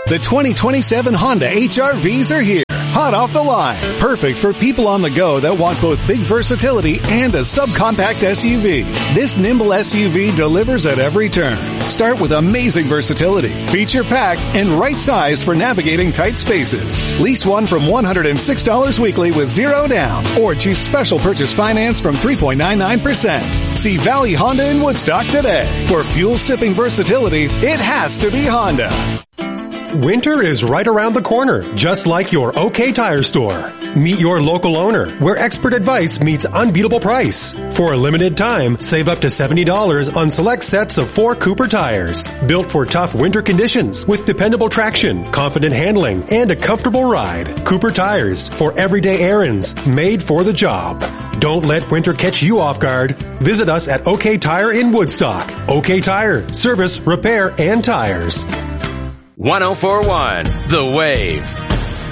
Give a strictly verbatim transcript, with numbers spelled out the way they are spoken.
The twenty twenty-seven Honda H R Vs are here. Hot off the line. Perfect for people on the go that want both big versatility and a subcompact S U V. This nimble S U V delivers at every turn. Start with amazing versatility, feature-packed, and right-sized for navigating tight spaces. Lease one from one hundred six dollars weekly with zero down, or choose special purchase finance from three point nine nine percent. See Valley Honda in Woodstock today. For fuel-sipping versatility, it has to be Honda. Winter is right around the corner, just like your OK Tire store. Meet your local owner, where expert advice meets unbeatable price. For a limited time, save up to seventy dollars on select sets of four Cooper tires. Built for tough winter conditions with dependable traction, confident handling, and a comfortable ride. Cooper tires for everyday errands, made for the job. Don't let winter catch you off guard. Visit us at OK Tire in Woodstock. OK Tire, service, repair, and tires. one oh four point one The Wave.